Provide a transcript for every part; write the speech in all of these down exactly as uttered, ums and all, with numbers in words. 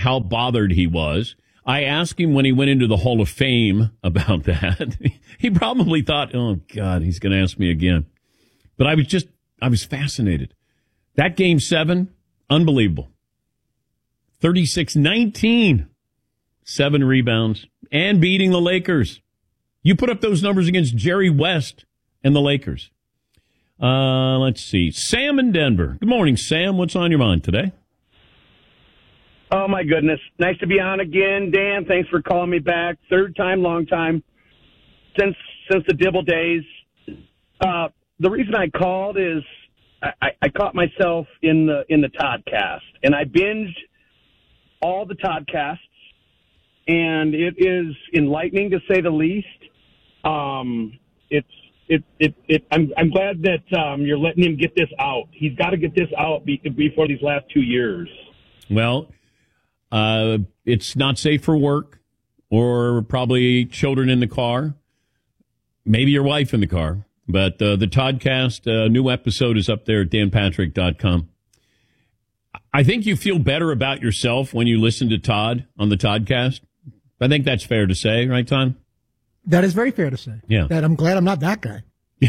how bothered he was. I asked him when he went into the Hall of Fame about that. He probably thought, oh, God, he's going to ask me again. But I was just, I was fascinated. That game seven, unbelievable. thirty-six nineteen, seven rebounds, and beating the Lakers. You put up those numbers against Jerry West and the Lakers. Uh, let's see. Sam in Denver. Good morning, Sam. What's on your mind today? Oh, my goodness. Nice to be on again. Dan, thanks for calling me back. Third time, long time, since since the Dibble days. Uh, the reason I called is I, I caught myself in the in the Toddcast, and I binged all the Toddcasts, and it is enlightening to say the least. Um, it's it it, it I'm I'm glad that um, you're letting him get this out. He's got to get this out be, before these last two years. Well, uh, it's not safe for work, or probably children in the car, maybe your wife in the car. But uh, the Toddcast, uh, new episode is up there at dan patrick dot com. I think you feel better about yourself when you listen to Todd on the Toddcast. I think that's fair to say, right, Tom? That is very fair to say. Yeah. That I'm glad I'm not that guy.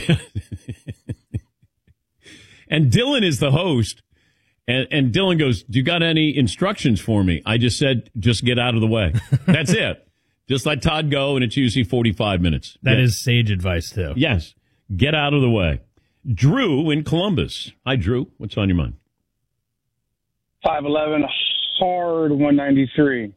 And Dylan is the host. And, and Dylan goes, do you got any instructions for me? I just said, just get out of the way. That's it. Just let Todd go, and it's usually forty-five minutes. That yeah. is sage advice, too. Yes. Get out of the way. Drew in Columbus. Hi, Drew. What's on your mind? five eleven, hard one ninety-three.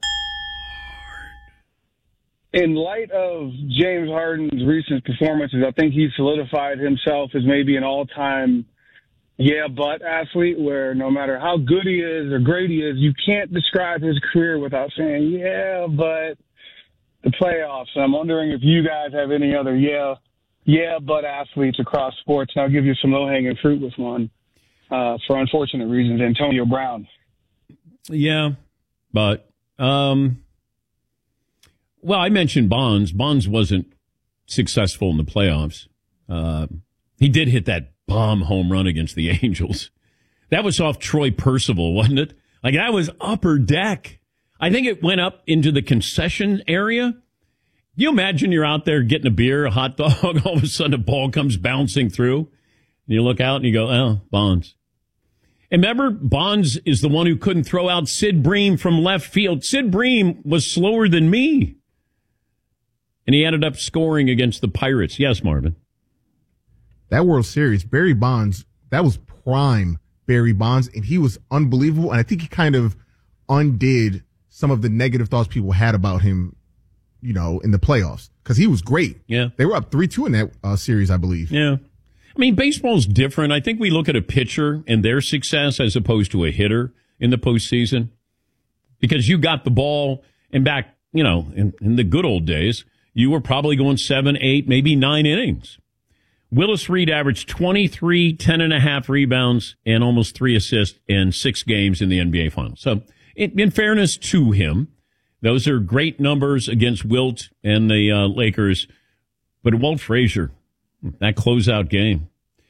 In light of James Harden's recent performances, I think he solidified himself as maybe an all-time yeah, but athlete where no matter how good he is or great he is, you can't describe his career without saying, yeah, but the playoffs. And I'm wondering if you guys have any other yeah, yeah, but athletes across sports. And I'll give you some low-hanging fruit with one. Uh, for unfortunate reasons, Antonio Brown. Yeah, but, um, well, I mentioned Bonds. Bonds wasn't successful in the playoffs. Uh, he did hit that bomb home run against the Angels. That was off Troy Percival, wasn't it? Like, that was upper deck. I think it went up into the concession area. Can you imagine you're out there getting a beer, a hot dog, all of a sudden a ball comes bouncing through, and you look out and you go, oh, Bonds. And remember, Bonds is the one who couldn't throw out Sid Bream from left field. Sid Bream was slower than me. And he ended up scoring against the Pirates. Yes, Marvin. That World Series, Barry Bonds, that was prime Barry Bonds, and he was unbelievable. And I think he kind of undid some of the negative thoughts people had about him, you know, in the playoffs, because he was great. Yeah. They were up three two in that uh, series, I believe. Yeah. I mean, baseball's different. I think we look at a pitcher and their success as opposed to a hitter in the postseason, because you got the ball, and back, you know, in, in the good old days, you were probably going seven, eight, maybe nine innings. Willis Reed averaged twenty-three, ten and a half rebounds and almost three assists in six games in the N B A Finals. So, in, in fairness to him, those are great numbers against Wilt and the uh, Lakers. But Walt Frazier, that closeout game,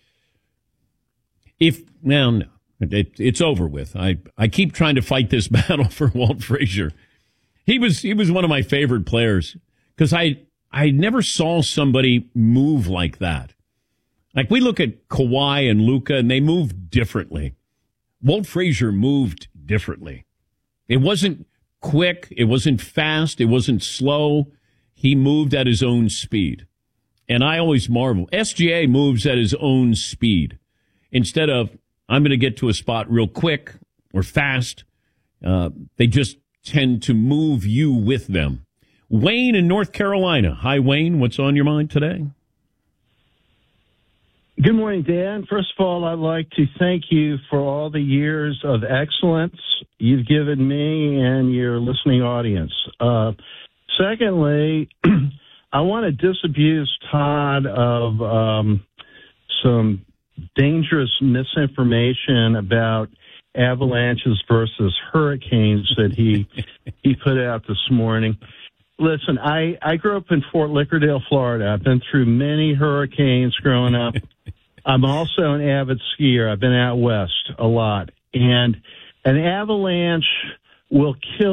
if now no, it, it's over with. I, I keep trying to fight this battle for Walt Frazier. He was he was one of my favorite players because I I never saw somebody move like that. Like, we look at Kawhi and Luka, and they move differently. Walt Frazier moved differently. It wasn't quick. It wasn't fast. It wasn't slow. He moved at his own speed. And I always marvel. S G A moves at his own speed. Instead of, I'm going to get to a spot real quick or fast, uh, they just tend to move you with them. Wayne in North Carolina. Hi, Wayne. What's on your mind today? Good morning, Dan. First of all, I'd like to thank you for all the years of excellence you've given me and your listening audience. Uh, secondly, I want to disabuse Todd of um, some dangerous misinformation about avalanches versus hurricanes that he he put out this morning. Listen, I, I grew up in Fort Lauderdale, Florida. I've been through many hurricanes growing up. I'm also an avid skier. I've been out west a lot. And an avalanche will kill